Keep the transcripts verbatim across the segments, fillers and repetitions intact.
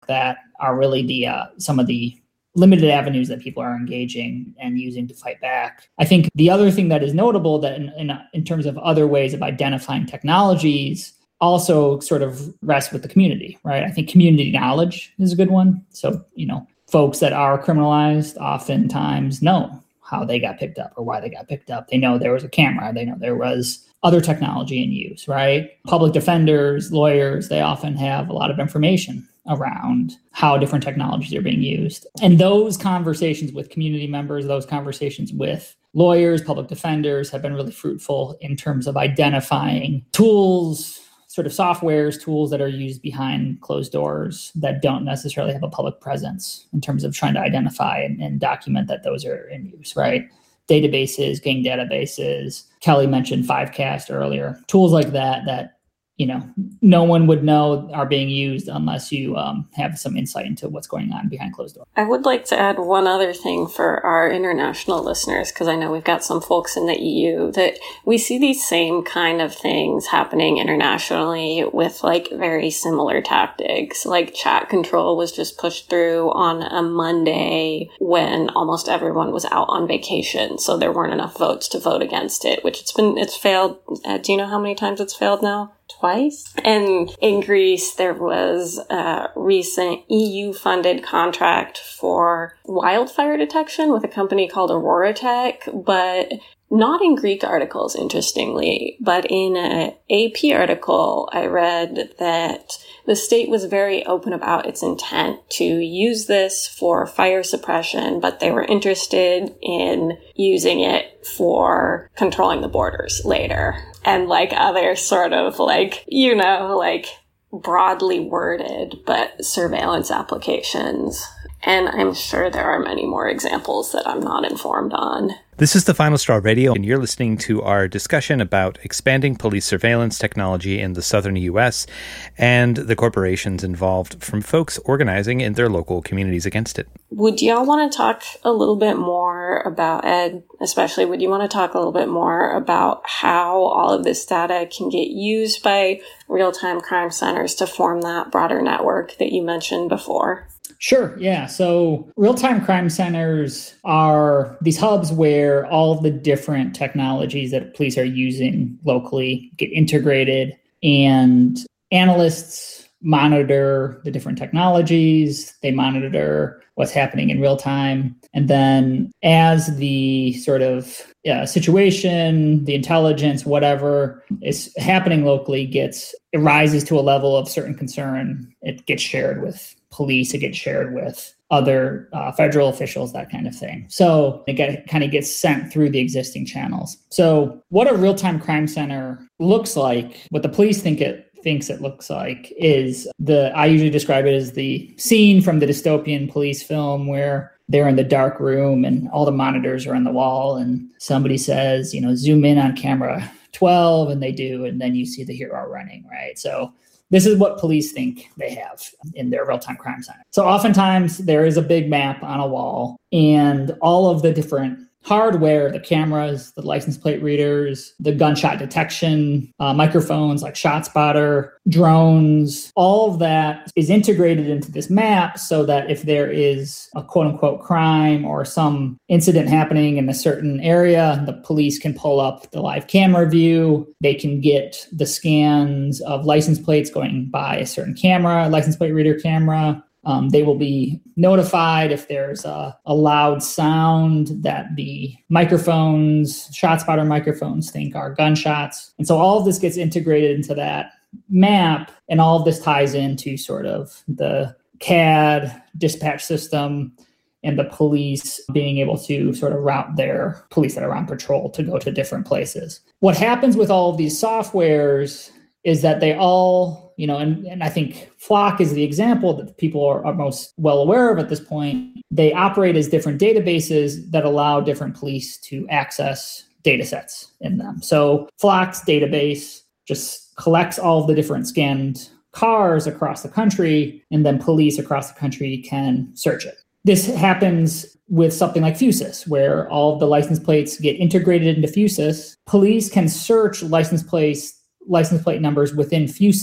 that are really the uh, some of the limited avenues that people are engaging and using to fight back. I think the other thing that is notable that in, in, in terms of other ways of identifying technologies also sort of rests with the community, right? I think community knowledge is a good one. So, you know, folks that are criminalized oftentimes know how they got picked up or why they got picked up. They know there was a camera. They know there was other technology in use, right? Public defenders, lawyers, they often have a lot of information around how different technologies are being used. And those conversations with community members, those conversations with lawyers, public defenders have been really fruitful in terms of identifying tools, sort of softwares, tools that are used behind closed doors that don't necessarily have a public presence in terms of trying to identify and, and document that those are in use, right? Databases, gang databases. Kelly mentioned Fivecast earlier. Tools like that, that you know, no one would know are being used unless you um, have some insight into what's going on behind closed doors. I would like to add one other thing for our international listeners, because I know we've got some folks in the E U, that we see these same kind of things happening internationally with like very similar tactics. Like chat control was just pushed through on a Monday when almost everyone was out on vacation, so there weren't enough votes to vote against it, which it's been, it's failed. Uh, do you know how many times it's failed now? Twice. And in Greece, there was a recent E U-funded contract for wildfire detection with a company called Aurora Tech, but not in Greek articles, interestingly. But in an A P article, I read that the state was very open about its intent to use this for fire suppression, but they were interested in using it for controlling the borders later. And like other sort of like, you know, like broadly worded, but surveillance applications. And I'm sure there are many more examples that I'm not informed on. This is the Final Straw Radio, and you're listening to our discussion about expanding police surveillance technology in the southern U S and the corporations involved from folks organizing in their local communities against it. Would y'all want to talk a little bit more about, Ed, especially, would you want to talk a little bit more about how all of this data can get used by real-time crime centers to form that broader network that you mentioned before? Sure. Yeah. So real-time crime centers are these hubs where all the different technologies that police are using locally get integrated, and analysts monitor the different technologies. They monitor what's happening in real time. And then as the sort of uh, situation, the intelligence, whatever is happening locally gets, it rises to a level of certain concern, it gets shared with police, it gets shared with other uh, federal officials, that kind of thing. So it get, kind of gets sent through the existing channels. So what a real-time crime center looks like, what the police think it thinks it looks like, is the, I usually describe it as the scene from the dystopian police film where they're in the dark room and all the monitors are on the wall and somebody says, you know, zoom in on camera twelve, and they do, and then you see the hero running, right? So this is what police think they have in their real-time crime center. So oftentimes there is a big map on a wall, and all of the different hardware, the cameras, the license plate readers, the gunshot detection, uh, microphones like ShotSpotter, drones, all of that is integrated into this map so that if there is a quote-unquote crime or some incident happening in a certain area, the police can pull up the live camera view. They can get the scans of license plates going by a certain camera, license plate reader camera. Um, they will be notified if there's a, a loud sound that the microphones, ShotSpotter microphones, think are gunshots. And so all of this gets integrated into that map, and all of this ties into sort of the C A D dispatch system and the police being able to sort of route their police that are on patrol to go to different places. What happens with all of these softwares is that they all, you know, and, and I think Flock is the example that people are, are most well aware of at this point. They operate as different databases that allow different police to access data sets in them. So Flock's database just collects all of the different scanned cars across the country, and then police across the country can search it. This happens with something like Fusus, where all of the license plates get integrated into Fusus. Police can search license plates license plate numbers within Fusus.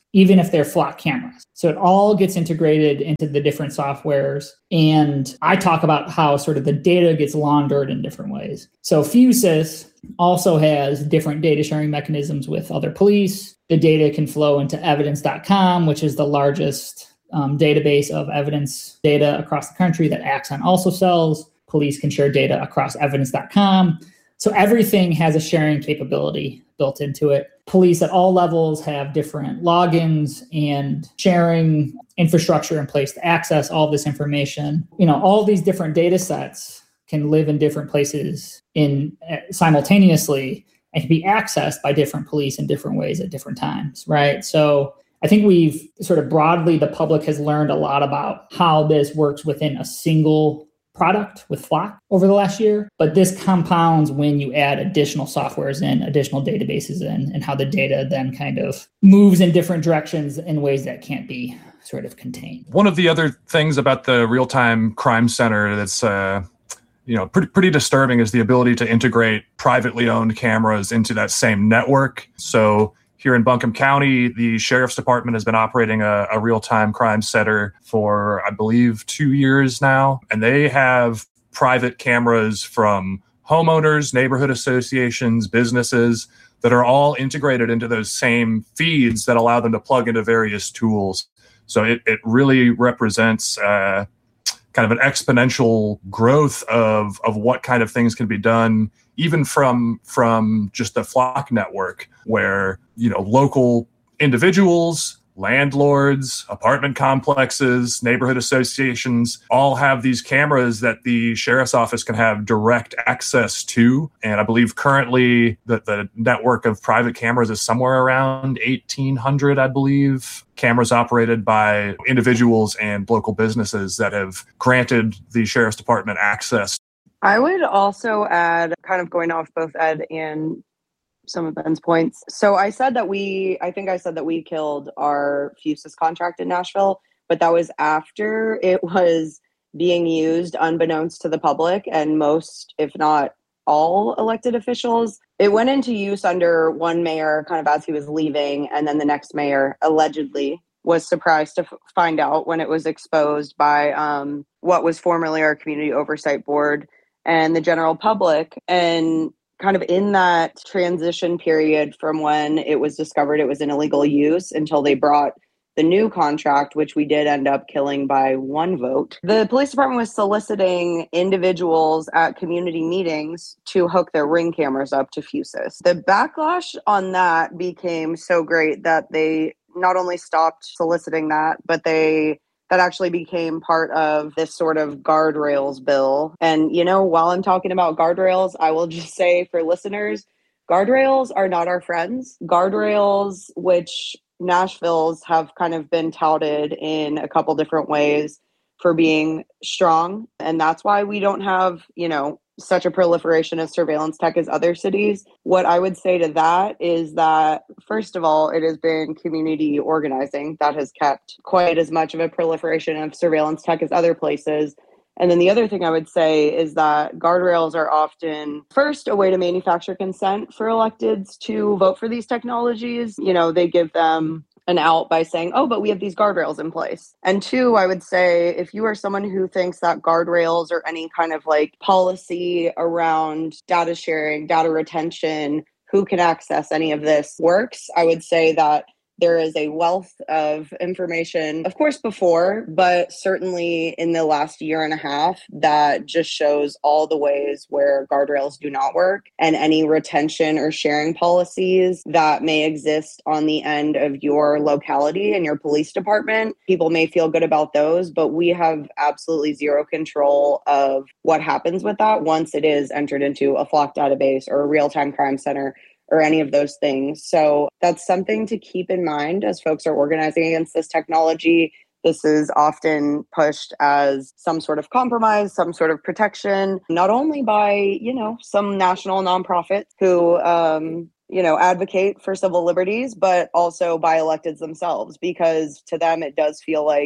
even if they're Flock cameras. So it all gets integrated into the different softwares. And I talk about how sort of the data gets laundered in different ways. So Fusus also has different data sharing mechanisms with other police. The data can flow into evidence dot com, which is the largest um, database of evidence data across the country that Axon also sells. Police can share data across evidence dot com. So everything has a sharing capability built into it. Police at all levels have different logins and sharing infrastructure in place to access all this information. You know, all these different data sets can live in different places in uh, simultaneously and can be accessed by different police in different ways at different times, right? So I think we've sort of broadly, the public has learned a lot about how this works within a single product with Flock over the last year, but this compounds when you add additional softwares in, additional databases in, and how the data then kind of moves in different directions in ways that can't be sort of contained. One of the other things about the Real-Time Crime Center that's uh, you know pretty, pretty disturbing is the ability to integrate privately owned cameras into that same network. So here in Buncombe County, the Sheriff's Department has been operating a, a real-time crime center for, I believe, two years now. And they have private cameras from homeowners, neighborhood associations, businesses that are all integrated into those same feeds that allow them to plug into various tools. So it, it really represents uh, kind of an exponential growth of, of what kind of things can be done, even from from just the Flock network, where, you know, local individuals, landlords, apartment complexes, neighborhood associations all have these cameras that the sheriff's office can have direct access to. And I believe currently the, the network of private cameras is somewhere around eighteen hundred, I believe, cameras operated by individuals and local businesses that have granted the sheriff's department access. I would also add, kind of going off both Ed and some of Ben's points. So I said that we, I think I said that we killed our Fusus contract in Nashville, but that was after it was being used unbeknownst to the public and most, if not all, elected officials. It went into use under one mayor kind of as he was leaving, and then the next mayor allegedly was surprised to f- find out when it was exposed by um, what was formerly our Community Oversight Board and the general public. And kind of in that transition period from when it was discovered it was in illegal use until they brought the new contract, which we did end up killing by one vote, the police department was soliciting individuals at community meetings to hook their Ring cameras up to Fusus. The backlash on that became so great that they not only stopped soliciting that, but they that actually became part of this sort of guardrails bill. And, you know, while I'm talking about guardrails, I will just say for listeners, guardrails are not our friends. Guardrails, which Nashville's have kind of been touted in a couple different ways for being strong. And that's why we don't have, you know, such a proliferation of surveillance tech as other cities. What I would say to that is that, first of all, it has been community organizing that has kept quite as much of a proliferation of surveillance tech as other places. And then the other thing I would say is that guardrails are often, first, a way to manufacture consent for electeds to vote for these technologies. You know, they give them an out by saying, oh, but we have these guardrails in place. And two, I would say, if you are someone who thinks that guardrails or any kind of like policy around data sharing, data retention, who can access any of this works, I would say that there is a wealth of information, of course, before, but certainly in the last year and a half that just shows all the ways where guardrails do not work and any retention or sharing policies that may exist on the end of your locality and your police department. People may feel good about those, but we have absolutely zero control of what happens with that once it is entered into a Flock database or a real-time crime center or any of those things. So that's something to keep in mind as folks are organizing against this technology. This is often pushed as some sort of compromise, some sort of protection, not only by, you know, some national nonprofit who, um, you know, advocate for civil liberties, but also by electeds themselves, because to them, it does feel like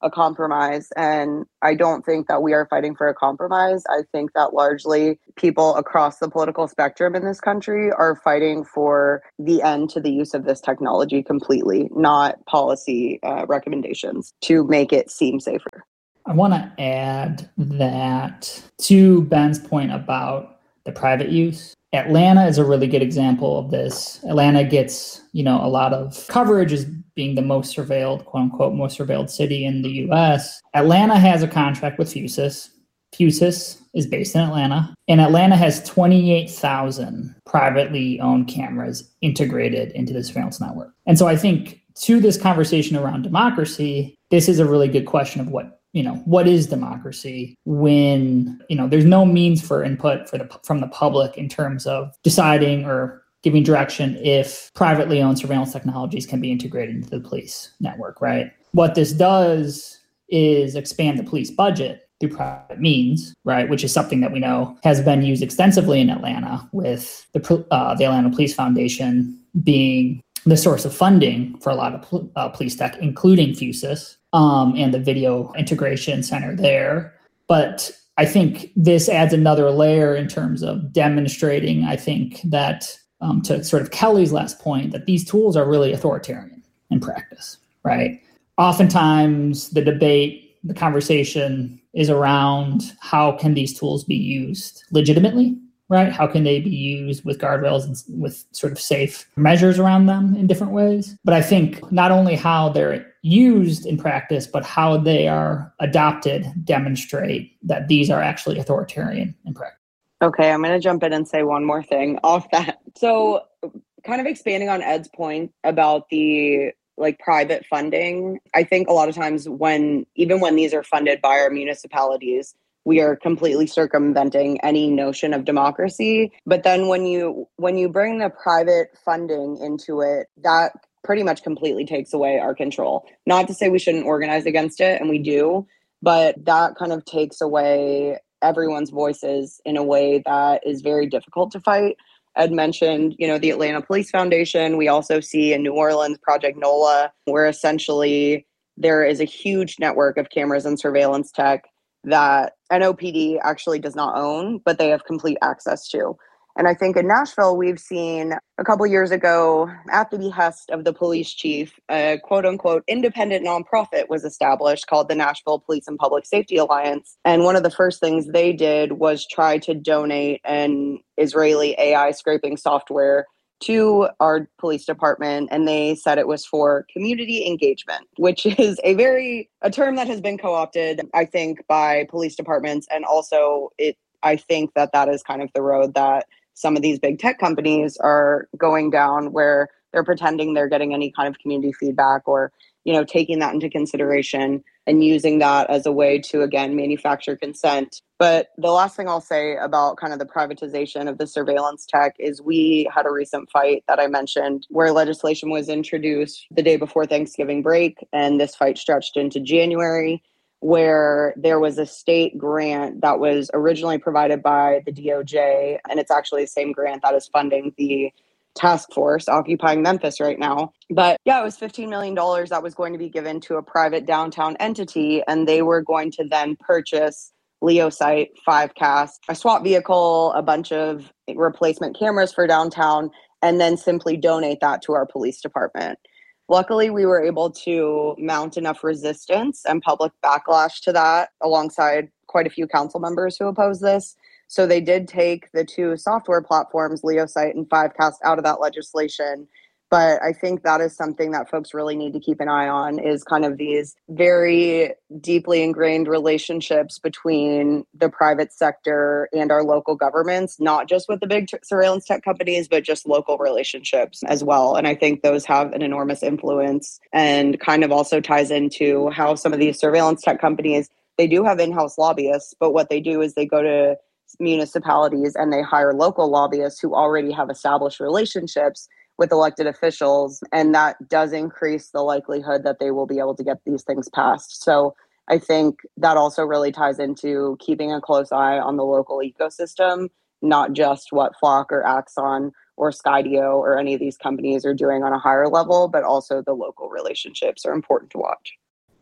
a compromise. And I don't think that we are fighting for a compromise. I think that largely people across the political spectrum in this country are fighting for the end to the use of this technology completely, not policy uh, recommendations to make it seem safer. I want to add that to Ben's point about the private use. Atlanta is a really good example of this. Atlanta gets, you know, a lot of coverage as being the most surveilled, quote unquote, most surveilled city in the U S. Atlanta has a contract with Fusus. Fusus is based in Atlanta, and Atlanta has twenty-eight thousand privately owned cameras integrated into the surveillance network. And so I think to this conversation around democracy, this is a really good question of what you know, what is democracy when, you know, there's no means for input for the, from the public in terms of deciding or giving direction if privately owned surveillance technologies can be integrated into the police network, right? What this does is expand the police budget through private means, right? Which is something that we know has been used extensively in Atlanta, with the, uh, the Atlanta Police Foundation being the source of funding for a lot of uh, police tech, including Fusus. Um, and the video integration center there. But I think this adds another layer in terms of demonstrating, I think, that um, to sort of Kelly's last point, that these tools are really authoritarian in practice, right? Oftentimes the debate, the conversation is around how can these tools be used legitimately, right? How can they be used with guardrails and with sort of safe measures around them in different ways? But I think not only how they're used in practice, but how they are adopted demonstrate that these are actually authoritarian in practice. Okay, I'm going to jump in and say one more thing off that. So kind of expanding on Ed's point about the like private funding, I think a lot of times when, even when these are funded by our municipalities, we are completely circumventing any notion of democracy. But then when you when you bring the private funding into it, that pretty much completely takes away our control. Not to say we shouldn't organize against it, and we do, but that kind of takes away everyone's voices in a way that is very difficult to fight. Ed mentioned, you know, the Atlanta Police Foundation. We also see in New Orleans, Project NOLA, where essentially there is a huge network of cameras and surveillance tech that N O P D actually does not own, but they have complete access to. And I think in Nashville, we've seen a couple years ago, at the behest of the police chief, a quote unquote independent nonprofit was established called the Nashville Police and Public Safety Alliance. And one of the first things they did was try to donate an Israeli A I scraping software to our police department, and they said it was for community engagement, which is a very a term that has been co-opted, I think, by police departments. And also it I think that that is kind of the road that some of these big tech companies are going down, where they're pretending they're getting any kind of community feedback, or, you know, taking that into consideration and using that as a way to, again, manufacture consent. But the last thing I'll say about kind of the privatization of the surveillance tech is we had a recent fight that I mentioned where legislation was introduced the day before Thanksgiving break, and this fight stretched into January, where there was a state grant that was originally provided by the D O J, and it's actually the same grant that is funding the task force occupying Memphis right now. But yeah, it was fifteen million dollars that was going to be given to a private downtown entity, and they were going to then purchase LeoSight, five cast, a SWAT vehicle, a bunch of replacement cameras for downtown, and then simply donate that to our police department. Luckily, we were able to mount enough resistance and public backlash to that, alongside quite a few council members who oppose this. So they did take the two software platforms, LeoSight and five cast, out of that legislation. But I think that is something that folks really need to keep an eye on, is kind of these very deeply ingrained relationships between the private sector and our local governments, not just with the big t- surveillance tech companies, but just local relationships as well. And I think those have an enormous influence, and kind of also ties into how some of these surveillance tech companies, they do have in-house lobbyists, but what they do is they go to municipalities and they hire local lobbyists who already have established relationships with elected officials, and that does increase the likelihood that they will be able to get these things passed. So I think that also really ties into keeping a close eye on the local ecosystem, not just what Flock or Axon or Skydio or any of these companies are doing on a higher level, but also the local relationships are important to watch.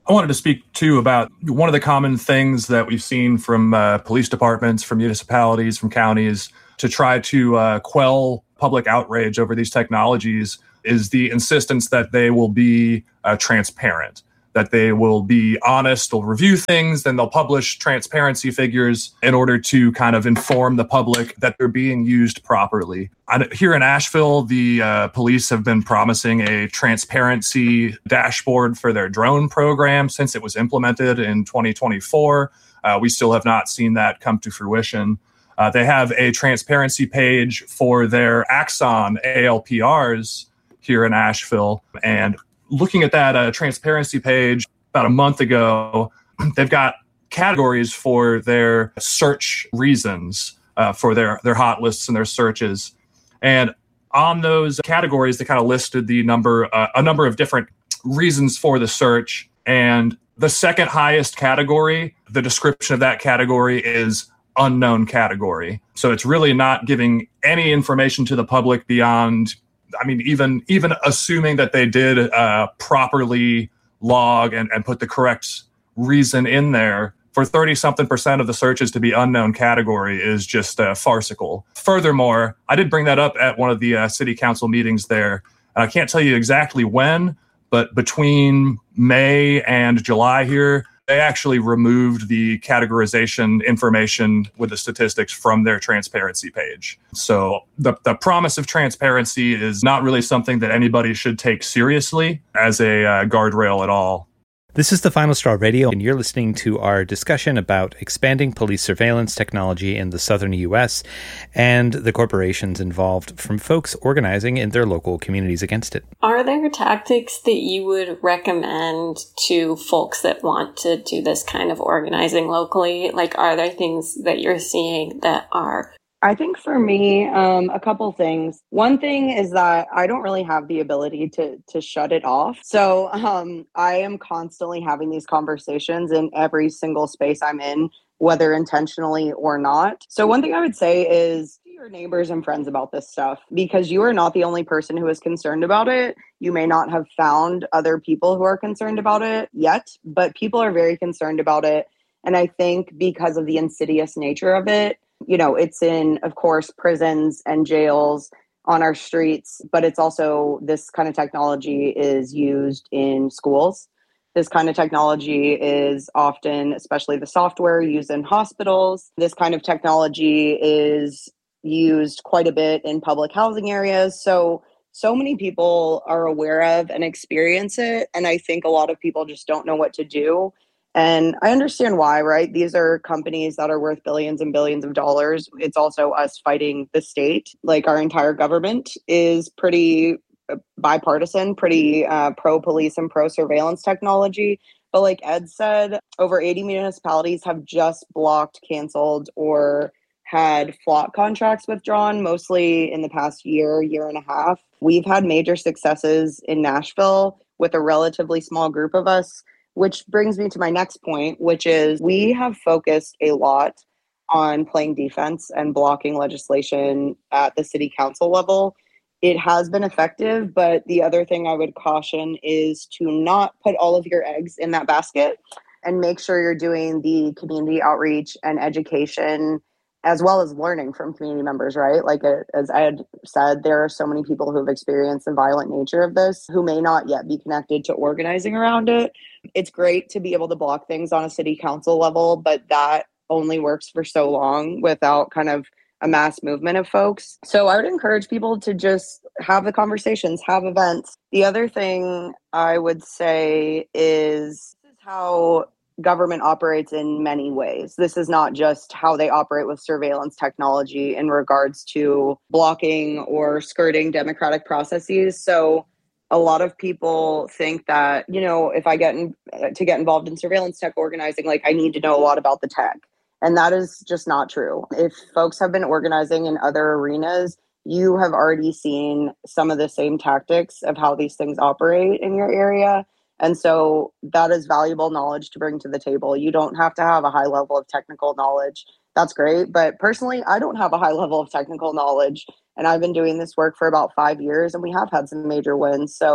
I wanted to speak too about one of the common things that we've seen from uh, police departments, from municipalities, from counties to try to uh, quell public outrage over these technologies is the insistence that they will be uh, transparent, that they will be honest, they'll review things, then they'll publish transparency figures in order to kind of inform the public that they're being used properly. And here in Asheville, the uh, police have been promising a transparency dashboard for their drone program since it was implemented in twenty twenty-four. Uh, we still have not seen that come to fruition. Uh, they have a transparency page for their Axon A L P Rs here in Asheville. And looking at that uh, transparency page about a month ago, they've got categories for their search reasons, uh, for their, their hot lists and their searches. And on those categories, they kind of listed the number, uh, a number of different reasons for the search. And the second highest category, the description of that category is unknown category. So it's really not giving any information to the public beyond, I mean, even even assuming that they did uh, properly log and, and put the correct reason in there, for thirty something percent of the searches to be unknown category is just uh, farcical. Furthermore, I did bring that up at one of the uh, city council meetings there. And I can't tell you exactly when, but between May and July here, they actually removed the categorization information with the statistics from their transparency page. So the, the promise of transparency is not really something that anybody should take seriously as a uh, guardrail at all. This is the Final Straw Radio, and you're listening to our discussion about expanding police surveillance technology in the southern U S and the corporations involved, from folks organizing in their local communities against it. Are there tactics that you would recommend to folks that want to do this kind of organizing locally? Like, are there things that you're seeing that are I think for me, um, a couple things. One thing is that I don't really have the ability to to shut it off. So um, I am constantly having these conversations in every single space I'm in, whether intentionally or not. So one thing I would say is to your neighbors and friends about this stuff, because you are not the only person who is concerned about it. You may not have found other people who are concerned about it yet, but people are very concerned about it. And I think because of the insidious nature of it, you know, it's in, of course, prisons and jails, on our streets, but it's also, this kind of technology is used in schools. This kind of technology is often, especially the software, used in hospitals. This kind of technology is used quite a bit in public housing areas. So, so many people are aware of and experience it. And I think a lot of people just don't know what to do. And I understand why, right? These are companies that are worth billions and billions of dollars. It's also us fighting the state. Like, our entire government is pretty bipartisan, pretty uh, pro-police and pro-surveillance technology. But like Ed said, over eighty municipalities have just blocked, canceled, or had FLOC contracts withdrawn, mostly in the past year, year and a half. We've had major successes in Nashville with a relatively small group of us. Which brings me to my next point, which is we have focused a lot on playing defense and blocking legislation at the city council level. It has been effective, but the other thing I would caution is to not put all of your eggs in that basket and make sure you're doing the community outreach and education as well as learning from community members, right? Like, uh, as I had said, there are so many people who have experienced the violent nature of this who may not yet be connected to organizing around it. It's great to be able to block things on a city council level, but that only works for so long without kind of a mass movement of folks. So I would encourage people to just have the conversations, have events. The other thing I would say is, this is how government operates in many ways. This is not just how they operate with surveillance technology in regards to blocking or skirting democratic processes. So a lot of people think that, you know, if I get in, to get involved in surveillance tech organizing, like, I need to know a lot about the tech. And that is just not true. If folks have been organizing in other arenas, you have already seen some of the same tactics of how these things operate in your area. And so that is valuable knowledge to bring to the table. You don't have to have a high level of technical knowledge. That's great. But personally, I don't have a high level of technical knowledge. And I've been doing this work for about five years, and we have had some major wins. So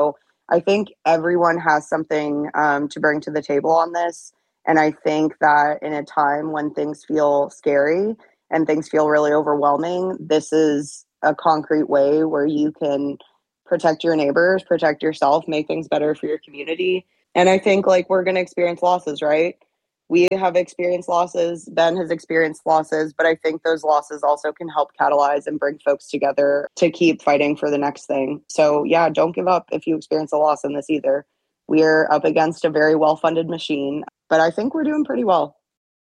I think everyone has something um, to bring to the table on this. And I think that in a time when things feel scary and things feel really overwhelming, this is a concrete way where you can protect your neighbors, protect yourself, make things better for your community. And I think like we're going to experience losses, right? We have experienced losses. Ben has experienced losses, but I think those losses also can help catalyze and bring folks together to keep fighting for the next thing. So yeah, don't give up if you experience a loss in this either. We're up against a very well-funded machine, but I think we're doing pretty well.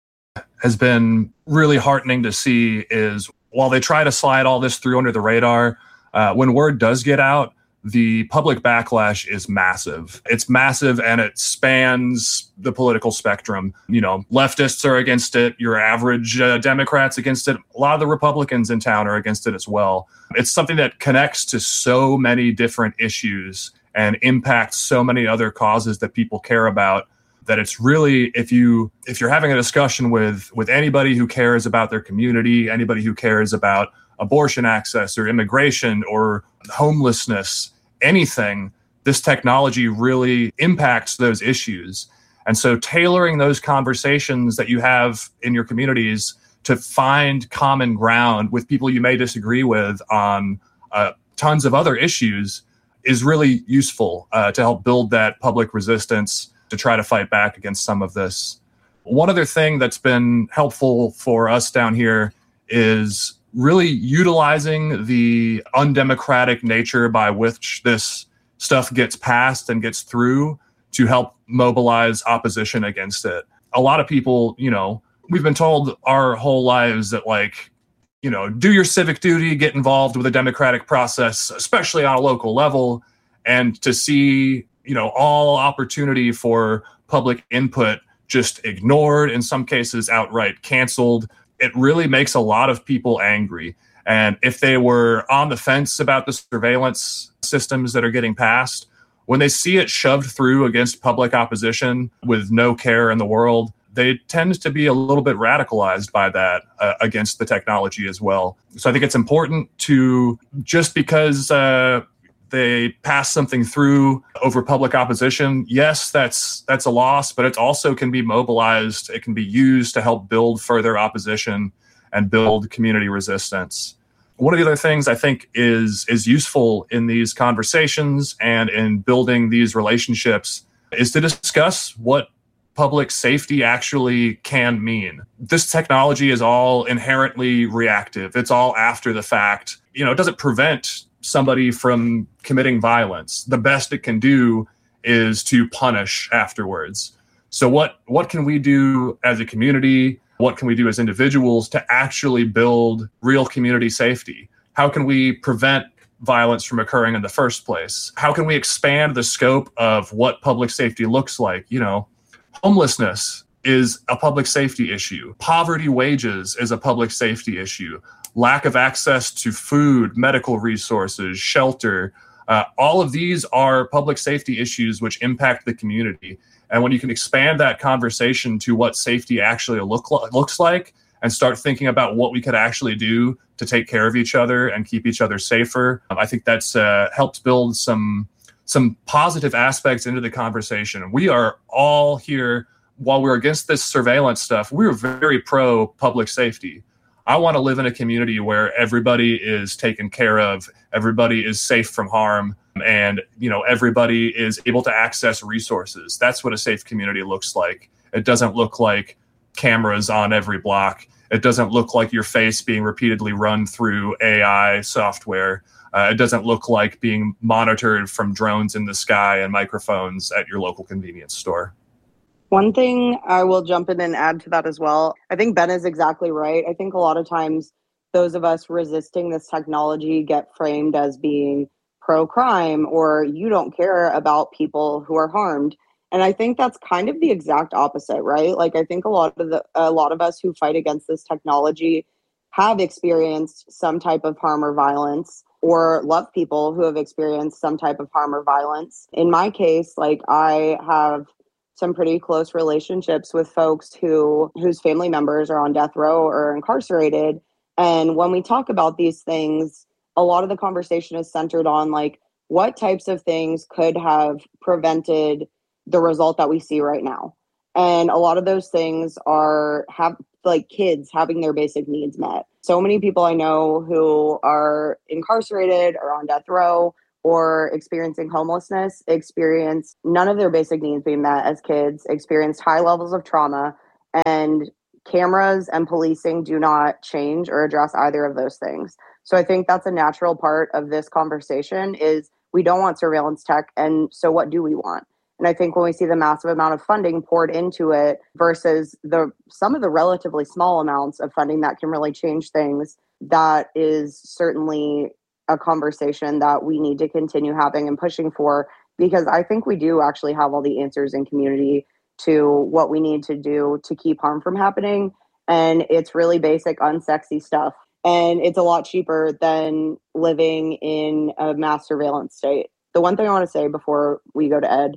Has been really heartening to see is while they try to slide all this through under the radar, uh, when word does get out, the public backlash is massive. It's massive and it spans the political spectrum. You know, leftists are against it. Your average uh, Democrats against it. A lot of the Republicans in town are against it as well. It's something that connects to so many different issues and impacts so many other causes that people care about, that it's really, if you if you're having a discussion with with anybody who cares about their community, anybody who cares about abortion access or immigration or homelessness, anything, this technology really impacts those issues. And so tailoring those conversations that you have in your communities to find common ground with people you may disagree with on uh, tons of other issues is really useful uh, to help build that public resistance to try to fight back against some of this. One other thing that's been helpful for us down here is really utilizing the undemocratic nature by which this stuff gets passed and gets through to help mobilize opposition against it. A lot of people, you know, we've been told our whole lives that, like, you know, do your civic duty, get involved with the democratic process, especially on a local level, and to see, you know, all opportunity for public input just ignored, in some cases outright canceled. It really makes a lot of people angry. And if they were on the fence about the surveillance systems that are getting passed, when they see it shoved through against public opposition with no care in the world, they tend to be a little bit radicalized by that uh, against the technology as well. So I think it's important to, just because uh, they pass something through over public opposition, yes, that's that's a loss, but it also can be mobilized. It can be used to help build further opposition and build community resistance. One of the other things I think is is useful in these conversations and in building these relationships is to discuss what public safety actually can mean. This technology is all inherently reactive. It's all after the fact. You know, it doesn't prevent somebody from committing violence. The best it can do is to punish afterwards. So what what can we do as a community? What can we do as individuals to actually build real community safety? How can we prevent violence from occurring in the first place? How can we expand the scope of what public safety looks like? You know, homelessness is a public safety issue. Poverty wages is a public safety issue. Lack of access to food, medical resources, shelter, uh, all of these are public safety issues which impact the community. And when you can expand that conversation to what safety actually look lo- looks like and start thinking about what we could actually do to take care of each other and keep each other safer, um, I think that's uh, helped build some some positive aspects into the conversation. We are all here, while we're against this surveillance stuff, we're very pro public safety. I want to live in a community where everybody is taken care of, everybody is safe from harm, and, you know, everybody is able to access resources. That's what a safe community looks like. It doesn't look like cameras on every block. It doesn't look like your face being repeatedly run through A I software. Uh, it doesn't look like being monitored from drones in the sky and microphones at your local convenience store. One thing I will jump in and add to that as well. I think Ben is exactly right. I think a lot of times those of us resisting this technology get framed as being pro-crime or you don't care about people who are harmed. And I think that's kind of the exact opposite, right? Like, I think a lot of the a lot of us who fight against this technology have experienced some type of harm or violence, or love people who have experienced some type of harm or violence. In my case, like, I have some pretty close relationships with folks who whose family members are on death row or incarcerated. And when we talk about these things, a lot of the conversation is centered on, like, what types of things could have prevented the result that we see right now. And a lot of those things are have like kids having their basic needs met. So many people I know who are incarcerated or on death row or experiencing homelessness experience none of their basic needs being met as kids, experienced high levels of trauma, and cameras and policing do not change or address either of those things. So I think that's a natural part of this conversation is we don't want surveillance tech. And so what do we want? And I think when we see the massive amount of funding poured into it versus the some of the relatively small amounts of funding that can really change things, that is certainly a conversation that we need to continue having and pushing for, because I think we do actually have all the answers in community to what we need to do to keep harm from happening. And it's really basic, unsexy stuff. And it's a lot cheaper than living in a mass surveillance state. The one thing I want to say before we go to Ed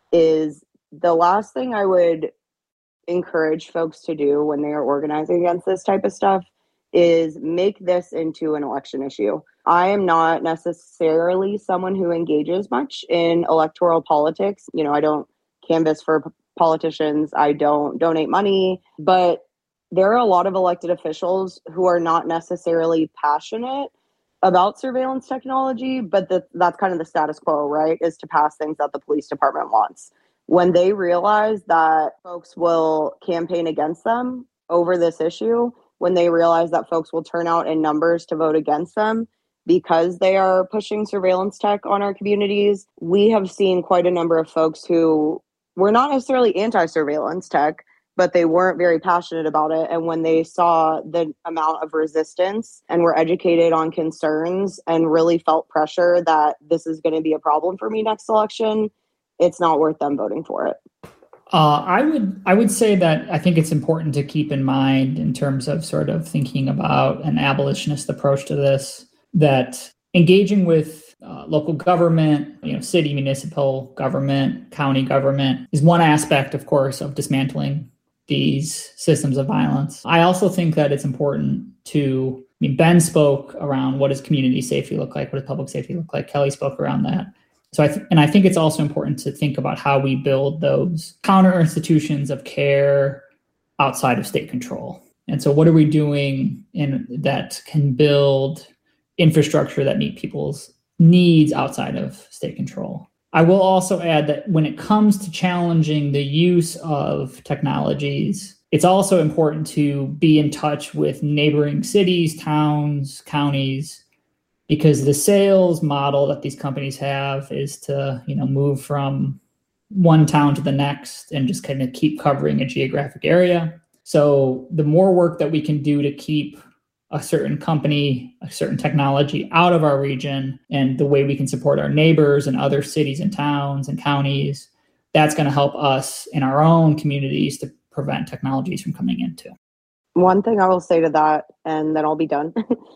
is the last thing I would encourage folks to do when they are organizing against this type of stuff is make this into an election issue. I am not necessarily someone who engages much in electoral politics. You know, I don't canvass for p- politicians. I don't donate money, but there are a lot of elected officials who are not necessarily passionate about surveillance technology, but the, that's kind of the status quo, right? Is to pass things that the police department wants. When they realize that folks will campaign against them over this issue, when they realize that folks will turn out in numbers to vote against them because they are pushing surveillance tech on our communities, we have seen quite a number of folks who were not necessarily anti-surveillance tech, but they weren't very passionate about it. And when they saw the amount of resistance and were educated on concerns and really felt pressure that this is going to be a problem for me next election, it's not worth them voting for it. Uh, I would I would say that I think it's important to keep in mind in terms of sort of thinking about an abolitionist approach to this, that engaging with uh, local government, you know, city, municipal government, county government is one aspect, of course, of dismantling these systems of violence. I also think that it's important to, I mean, Ben spoke around what does community safety look like? What does public safety look like? Kelly spoke around that. So I th- and I think it's also important to think about how we build those counter institutions of care outside of state control. And so what are we doing in that can build infrastructure that meet people's needs outside of state control? I will also add that when it comes to challenging the use of technologies, it's also important to be in touch with neighboring cities, towns, counties, because the sales model that these companies have is to, you know, move from one town to the next and just kind of keep covering a geographic area. So the more work that we can do to keep a certain company, a certain technology out of our region, and the way we can support our neighbors and other cities and towns and counties, that's going to help us in our own communities to prevent technologies from coming into. One thing I will say to that, and then I'll be done,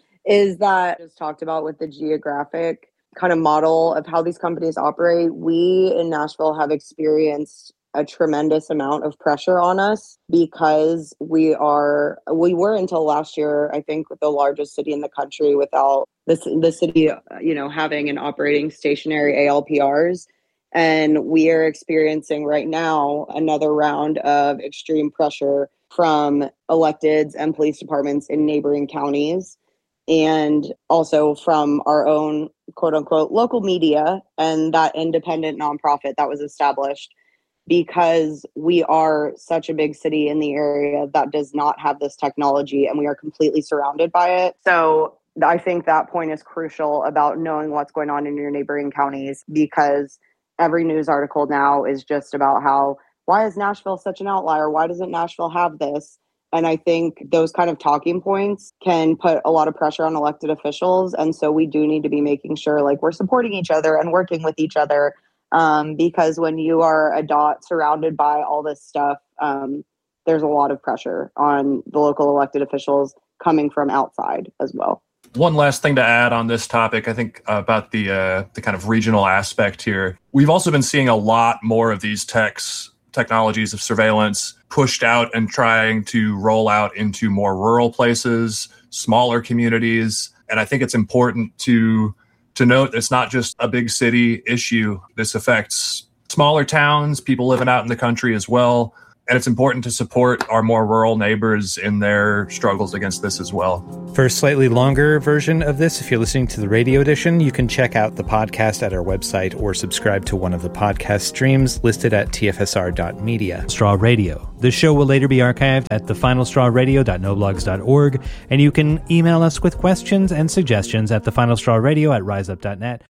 is that I just talked about with the geographic kind of model of how these companies operate. We in Nashville have experienced a tremendous amount of pressure on us because we are, we were until last year, I think, the largest city in the country without this, the city, you know, having and operating stationary A L P Rs. And we are experiencing right now another round of extreme pressure from electeds and police departments in neighboring counties, and also from our own quote unquote local media and that independent nonprofit that was established, because we are such a big city in the area that does not have this technology and we are completely surrounded by it. So I think that point is crucial about knowing what's going on in your neighboring counties, because every news article now is just about how, why is Nashville such an outlier? Why doesn't Nashville have this? And I think those kind of talking points can put a lot of pressure on elected officials. And so we do need to be making sure like we're supporting each other and working with each other. Um, because when you are a dot surrounded by all this stuff, um, there's a lot of pressure on the local elected officials coming from outside as well. One last thing to add on this topic, I think uh, about the uh, the kind of regional aspect here. We've also been seeing a lot more of these techs, technologies of surveillance pushed out and trying to roll out into more rural places, smaller communities. And I think it's important to to note it's not just a big city issue. This affects smaller towns, people living out in the country as well. And it's important to support our more rural neighbors in their struggles against this as well. For a slightly longer version of this, if you're listening to the radio edition, you can check out the podcast at our website or subscribe to one of the podcast streams listed at t f s r dot media. Straw Radio. The show will later be archived at the final straw radio dot no blogs dot org, and you can email us with questions and suggestions at the final straw radio at rise up dot net.